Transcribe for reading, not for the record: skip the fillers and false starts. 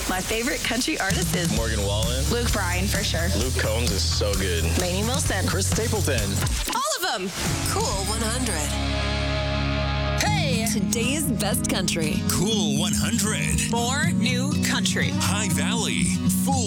My favorite country artist is Morgan Wallen. Luke Bryan, for sure. Luke Combs is so good. Lainey Wilson. Chris Stapleton. All of them. Cool 100. Hey. Today's best country. Cool 100. More new country. High Valley. Full